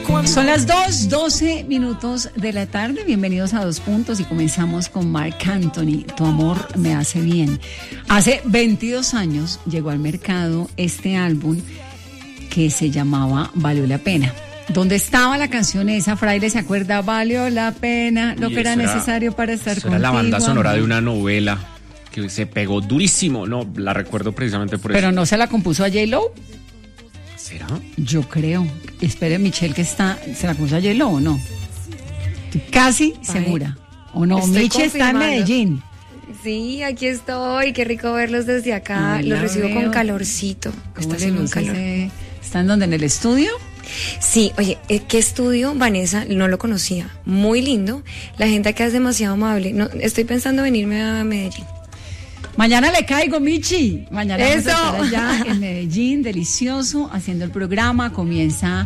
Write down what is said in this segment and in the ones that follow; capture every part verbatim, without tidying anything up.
Son las dos, doce minutos de la tarde. Bienvenidos a Dos Puntos y comenzamos con Marc Anthony, Tu amor me hace bien. Hace veintidós años llegó al mercado este álbum que se llamaba Valió la pena. ¿Dónde estaba la canción esa? Fraile, ¿se acuerda? Valió la pena, lo y que era era, necesario para estar eso contigo. Era la banda sonora de una novela que se pegó durísimo. No, la recuerdo precisamente por eso. ¿Pero no se la compuso a J-Lo? ¿Será? Yo creo. Espere, Michelle, que está... ¿Se la compuso a J-Lo o no? Estoy casi Ay, segura. ¿O no? Michelle está en Medellín. Sí, aquí estoy. Qué rico verlos desde acá. Ay, los recibo veo. con calorcito. Está haciendo un calor. Ese... ¿Están donde? ¿En el estudio? Sí, oye, ¿qué estudio, Vanessa? No lo conocía. Muy lindo. La gente acá es demasiado amable. No, estoy pensando venirme a Medellín. Mañana le caigo, Michi. Mañana Eso. vamos a estar allá en Medellín, delicioso, haciendo el programa. Comienza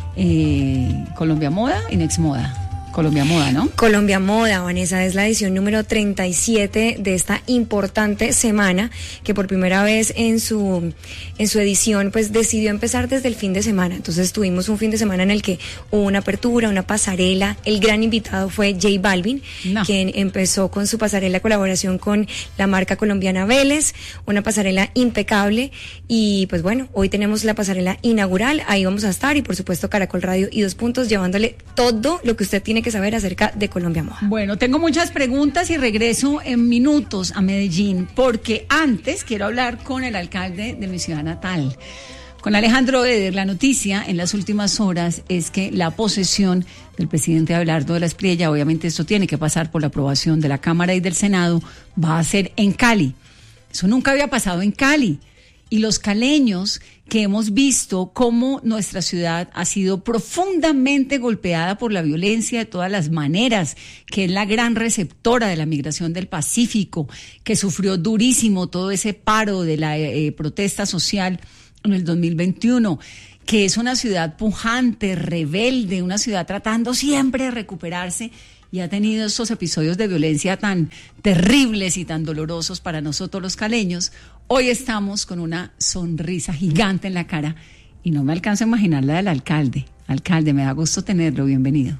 eh, Colombia Moda y Next Moda. Colombia Moda, ¿no? Colombia Moda, Vanessa, es la edición número treinta y siete de esta importante semana que por primera vez en su en su edición pues decidió empezar desde el fin de semana. Entonces tuvimos un fin de semana en el que hubo una apertura, una pasarela. El gran invitado fue J Balvin, no. quien empezó con su pasarela de colaboración con la marca colombiana Vélez, una pasarela impecable y pues bueno, hoy tenemos la pasarela inaugural, ahí vamos a estar y por supuesto Caracol Radio y Dos Puntos llevándole todo lo que usted tiene que saber acerca de Colombia Moda. Bueno, tengo muchas preguntas y regreso en minutos a Medellín, porque antes quiero hablar con el alcalde de mi ciudad natal, con Alejandro Eder. La noticia en las últimas horas es que la posesión del presidente Abelardo de la Espriella, obviamente esto tiene que pasar por la aprobación de la Cámara y del Senado, va a ser en Cali. Eso nunca había pasado en Cali. Y los caleños que hemos visto cómo nuestra ciudad ha sido profundamente golpeada por la violencia de todas las maneras, que es la gran receptora de la migración del Pacífico, que sufrió durísimo todo ese paro de la eh, protesta social en el dos mil veintiuno, que es una ciudad pujante, rebelde, una ciudad tratando siempre de recuperarse, y ha tenido estos episodios de violencia tan terribles y tan dolorosos para nosotros los caleños. Hoy estamos con una sonrisa gigante en la cara y no me alcanzo a imaginar la del alcalde. Alcalde, me da gusto tenerlo, bienvenido.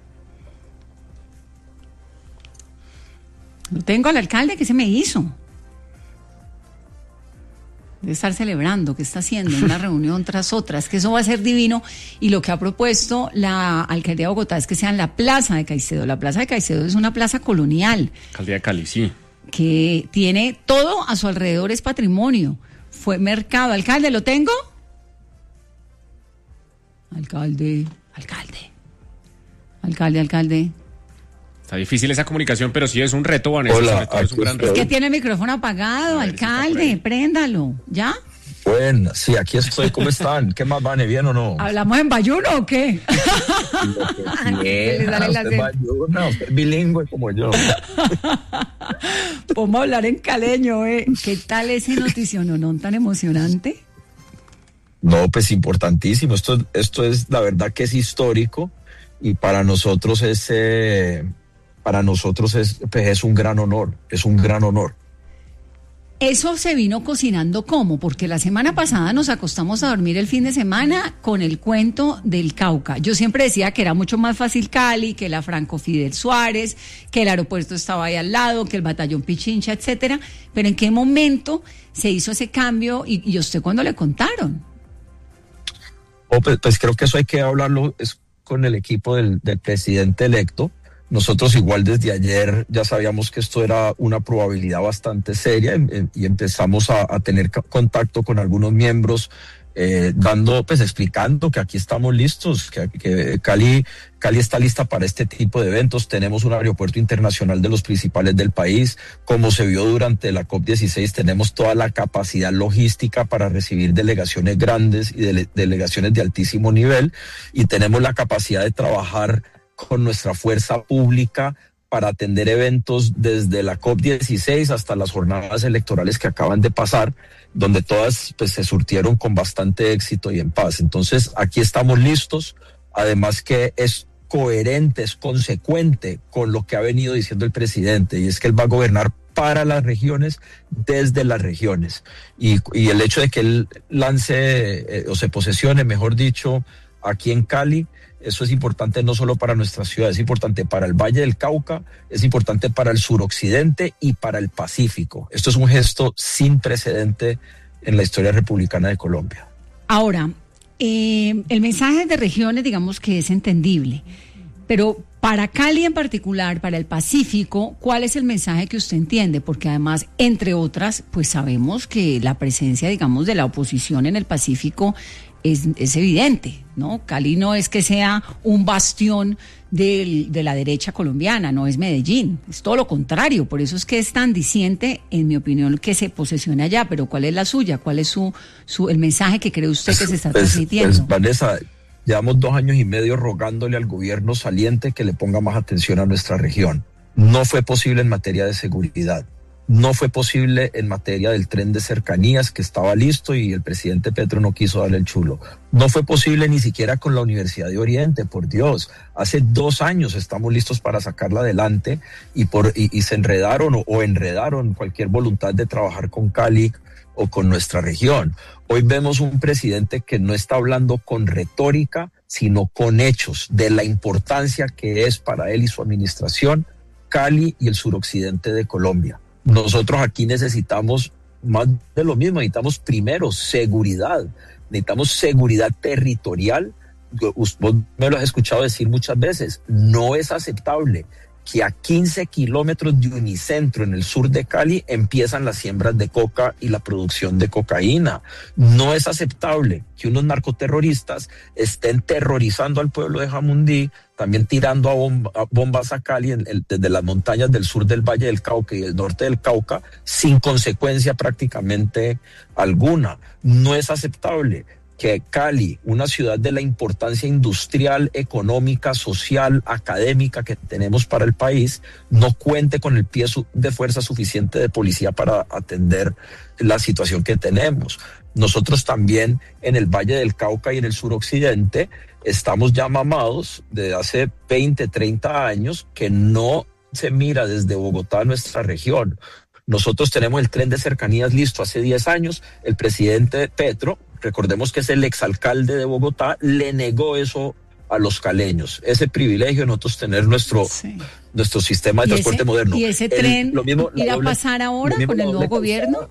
No tengo al alcalde, ¿qué se me hizo? Debe estar celebrando, ¿qué está haciendo? Una reunión tras otra, es que eso va a ser divino. Y lo que ha propuesto la alcaldía de Bogotá es que sea en la Plaza de Caicedo. La Plaza de Caicedo es una plaza colonial. Alcaldía de Cali, sí. Que tiene todo a su alrededor, es patrimonio. Fue mercado. Alcalde, ¿lo tengo? Alcalde, alcalde. Alcalde, alcalde. Está difícil esa comunicación, pero sí es un reto, Vanessa. Hola, es un gran reto. Es que tiene el micrófono apagado, alcalde, préndalo. ¿Ya? Bueno, sí, aquí estoy. ¿Cómo están? ¿Qué más, Vane? ¿Bien o no? ¿Hablamos en bayuno o qué? Bien, usted es bayuna, usted es bilingüe como yo. Vamos a hablar en caleño, ¿eh? ¿Qué tal ese noticiononón tan emocionante? No, pues importantísimo. Esto, esto es, la verdad que es histórico y para nosotros es... Eh, para nosotros es, pues es un gran honor, es un gran honor. Eso se vino cocinando ¿cómo? Porque la semana pasada nos acostamos a dormir el fin de semana con el cuento del Cauca. Yo siempre decía que era mucho más fácil Cali, que la Franco Fidel Suárez, que el aeropuerto estaba ahí al lado, que el batallón Pichincha, etcétera. Pero ¿en qué momento se hizo ese cambio y, y usted cuándo le contaron? Oh, pues, pues creo que eso hay que hablarlo es con el equipo del, del presidente electo. Nosotros igual desde ayer ya sabíamos que esto era una probabilidad bastante seria y empezamos a, a tener contacto con algunos miembros eh, dando, pues explicando que aquí estamos listos, que, que Cali, Cali está lista para este tipo de eventos. Tenemos un aeropuerto internacional de los principales del país. Como se vio durante la COP dieciséis, tenemos toda la capacidad logística para recibir delegaciones grandes y dele, delegaciones de altísimo nivel y tenemos la capacidad de trabajar con nuestra fuerza pública para atender eventos desde la COP dieciséis hasta las jornadas electorales que acaban de pasar, donde todas pues, se surtieron con bastante éxito y en paz. Entonces, aquí estamos listos, además que es coherente, es consecuente con lo que ha venido diciendo el presidente, y es que él va a gobernar para las regiones, desde las regiones. Y, y el hecho de que él lance, eh, o se posesione, mejor dicho, aquí en Cali. Eso es importante no solo para nuestra ciudad, es importante para el Valle del Cauca, es importante para el suroccidente y para el Pacífico. Esto es un gesto sin precedente en la historia republicana de Colombia. Ahora, eh, el mensaje de regiones, digamos que es entendible, pero para Cali en particular, para el Pacífico, ¿cuál es el mensaje que usted entiende? Porque además, entre otras, pues sabemos que la presencia, digamos, de la oposición en el Pacífico es, es evidente, ¿no? Cali no es que sea un bastión del, de la derecha colombiana, no es Medellín, es todo lo contrario, por eso es que es tan diciente, en mi opinión, que se posesione allá, pero ¿cuál es la suya? ¿Cuál es su, su el mensaje que cree usted que se está pues, transmitiendo? Pues, Vanessa, llevamos dos años y medio rogándole al gobierno saliente que le ponga más atención a nuestra región. No fue posible en materia de seguridad. No fue posible en materia del tren de cercanías que estaba listo y el presidente Petro no quiso darle el chulo. No fue posible ni siquiera con la Universidad de Oriente, por Dios. Hace dos años estamos listos para sacarla adelante y, por, y, y se enredaron o, o enredaron cualquier voluntad de trabajar con Cali o con nuestra región. Hoy vemos un presidente que no está hablando con retórica, sino con hechos de la importancia que es para él y su administración Cali y el suroccidente de Colombia. Nosotros aquí necesitamos más de lo mismo, necesitamos primero seguridad, necesitamos seguridad territorial. Vos me lo has escuchado decir muchas veces, no es aceptable que a quince kilómetros de Unicentro en el sur de Cali empiezan las siembras de coca y la producción de cocaína. No es aceptable que unos narcoterroristas estén terrorizando al pueblo de Jamundí, también tirando a, bomba, a bombas a Cali en el, desde las montañas del sur del Valle del Cauca y del norte del Cauca, sin consecuencia prácticamente alguna. No es aceptable que Cali, una ciudad de la importancia industrial, económica, social, académica que tenemos para el país, no cuente con el pie de fuerza suficiente de policía para atender la situación que tenemos. Nosotros también en el Valle del Cauca y en el suroccidente estamos ya mamados de hace veinte, treinta años que no se mira desde Bogotá a nuestra región. Nosotros tenemos el tren de cercanías listo hace diez años, el presidente Petro, recordemos que es el exalcalde de Bogotá, le negó eso a los caleños, ese privilegio de nosotros tener nuestro, sí. nuestro sistema de transporte ese, moderno. ¿Y ese el, tren lo mismo, irá doble, a pasar ahora con el nuevo gobierno?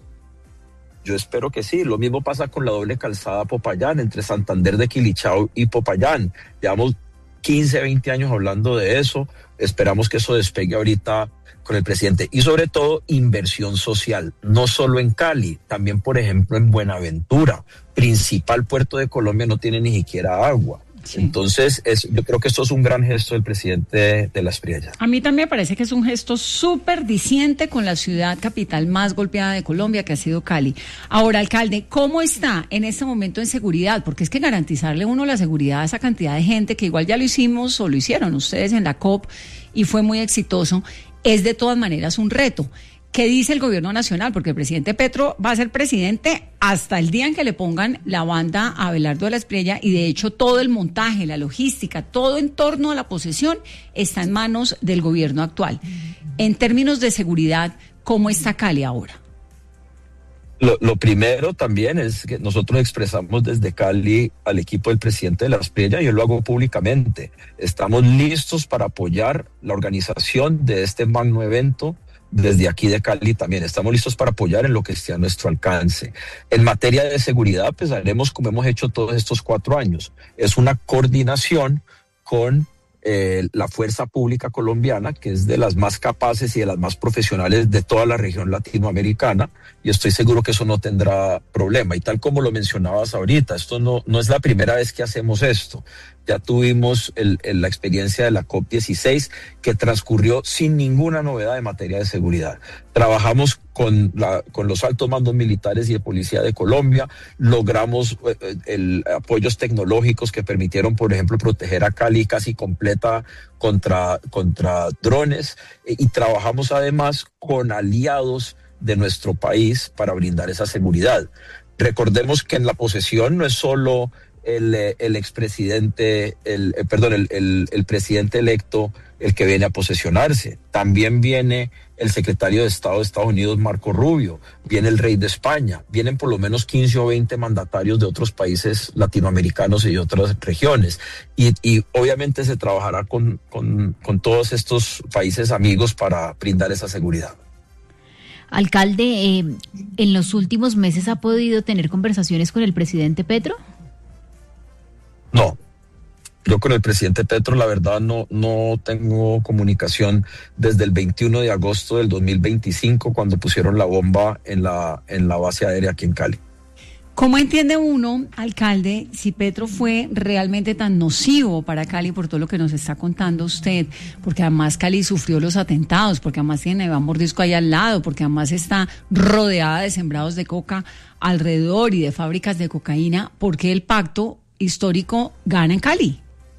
Yo espero que sí. Lo mismo pasa con la doble calzada Popayán, entre Santander de Quilichao y Popayán. Llevamos quince, veinte años hablando de eso. Esperamos que eso despegue ahorita con el presidente. Y sobre todo, inversión social. No solo en Cali, también, por ejemplo, en Buenaventura. Principal puerto de Colombia, no tiene ni siquiera agua. Sí. Entonces, es, yo creo que esto es un gran gesto del presidente de, de Las Priellas. A mí también me parece que es un gesto súper diciente con la ciudad capital más golpeada de Colombia, que ha sido Cali. Ahora, alcalde, ¿cómo está en este momento en seguridad? Porque es que garantizarle uno la seguridad a esa cantidad de gente, que igual ya lo hicimos o lo hicieron ustedes en la COP y fue muy exitoso, es de todas maneras un reto. ¿Qué dice el gobierno nacional? Porque el presidente Petro va a ser presidente hasta el día en que le pongan la banda a Abelardo de la Espriella, y de hecho todo el montaje, la logística, todo en torno a la posesión está en manos del gobierno actual. En términos de seguridad, ¿cómo está Cali ahora? Lo, lo primero también es que nosotros expresamos desde Cali al equipo del presidente de la Espriella, y yo lo hago públicamente. Estamos listos para apoyar la organización de este magno evento. Desde aquí de Cali también estamos listos para apoyar en lo que esté a nuestro alcance. En materia de seguridad, pues haremos como hemos hecho todos estos cuatro años. Es una coordinación con eh, la Fuerza Pública Colombiana, que es de las más capaces y de las más profesionales de toda la región latinoamericana, y estoy seguro que eso no tendrá problema. Y tal como lo mencionabas ahorita, esto no, no es la primera vez que hacemos esto. Ya tuvimos el, el, la experiencia de la COP dieciséis, que transcurrió sin ninguna novedad en materia de seguridad. Trabajamos con, la, con los altos mandos militares y de policía de Colombia, logramos eh, el, apoyos tecnológicos que permitieron, por ejemplo, proteger a Cali casi completa contra, contra drones, eh, y trabajamos además con aliados de nuestro país para brindar esa seguridad. Recordemos que en la posesión no es solo el, el expresidente, el, eh, perdón, el, el, el presidente electo, el que viene a posesionarse. También viene el secretario de Estado de Estados Unidos, Marco Rubio, viene el rey de España, vienen por lo menos quince o veinte mandatarios de otros países latinoamericanos y de otras regiones. Y, y obviamente se trabajará con, con, con todos estos países amigos para brindar esa seguridad. Alcalde, eh, ¿en los últimos meses ha podido tener conversaciones con el presidente Petro? No. Yo con el presidente Petro, la verdad, no, no tengo comunicación desde el veintiuno de agosto del dos mil veinticinco, cuando pusieron la bomba en la, en la base aérea aquí en Cali. ¿Cómo entiende uno, alcalde, si Petro fue realmente tan nocivo para Cali por todo lo que nos está contando usted? Porque además Cali sufrió los atentados, porque además tiene Iván Mordisco ahí al lado, porque además está rodeada de sembrados de coca alrededor y de fábricas de cocaína. ¿Por qué el pacto histórico gana en Cali?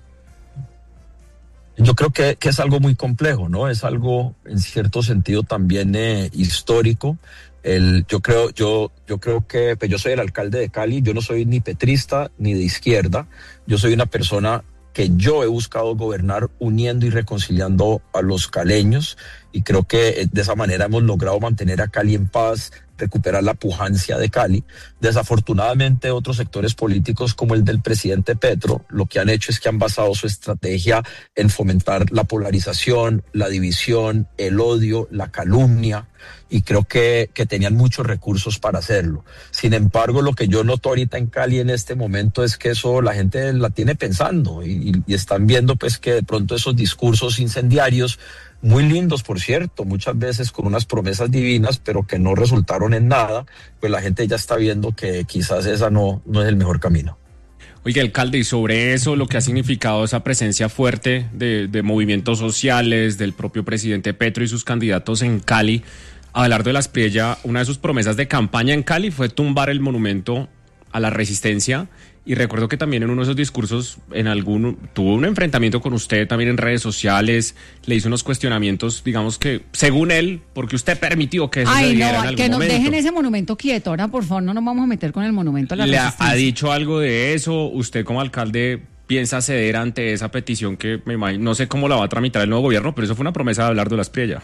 Yo creo que, que es algo muy complejo, ¿no? Es algo en cierto sentido también eh, histórico. El, yo creo, yo, yo creo que pues yo soy el alcalde de Cali, yo no soy ni petrista ni de izquierda, yo soy una persona que yo he buscado gobernar uniendo y reconciliando a los caleños, y creo que de esa manera hemos logrado mantener a Cali en paz, recuperar la pujancia de Cali. Desafortunadamente, otros sectores políticos como el del presidente Petro, lo que han hecho es que han basado su estrategia en fomentar la polarización, la división, el odio, la calumnia, y creo que, que tenían muchos recursos para hacerlo. Sin embargo, lo que yo noto ahorita en Cali en este momento es que eso la gente la tiene pensando, y, y están viendo pues que de pronto esos discursos incendiarios, muy lindos, por cierto, muchas veces con unas promesas divinas, pero que no resultaron en nada, pues la gente ya está viendo que quizás esa no, no es el mejor camino. Oiga, alcalde, y sobre eso, lo que ha significado esa presencia fuerte de, de movimientos sociales, del propio presidente Petro y sus candidatos en Cali, Abelardo de la Espriella, una de sus promesas de campaña en Cali fue tumbar el monumento a la Resistencia. Y recuerdo que también en uno de esos discursos, en algún, tuvo un enfrentamiento con usted también en redes sociales, le hizo unos cuestionamientos, digamos que, según él, porque usted permitió que eso Ay, se diera no, en algún que nos momento. dejen ese monumento quieto. Ahora, por favor, no nos vamos a meter con el monumento a la ¿Le ha, Resistencia. ha dicho algo de eso? ¿Usted como alcalde piensa ceder ante esa petición que me imagino, no sé cómo la va a tramitar el nuevo gobierno, pero eso fue una promesa de Abelardo de la Espriella?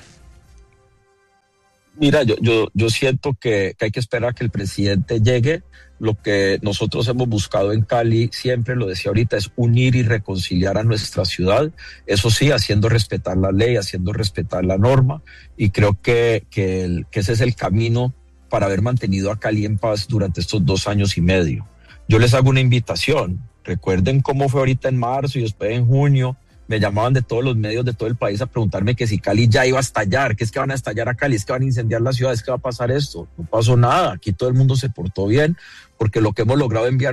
Mira, yo, yo, yo siento que, que hay que esperar a que el presidente llegue. Lo que nosotros hemos buscado en Cali, siempre lo decía ahorita, es unir y reconciliar a nuestra ciudad. Eso sí, haciendo respetar la ley, haciendo respetar la norma. Y creo que, que, el, que ese es el camino para haber mantenido a Cali en paz durante estos dos años y medio. Yo les hago una invitación. Recuerden cómo fue ahorita en marzo y después en junio. Me llamaban de todos los medios de todo el país a preguntarme que si Cali ya iba a estallar, que es que van a estallar a Cali, es que van a incendiar la ciudad, es que va a pasar esto. No pasó nada, aquí todo el mundo se portó bien, porque lo que hemos logrado enviar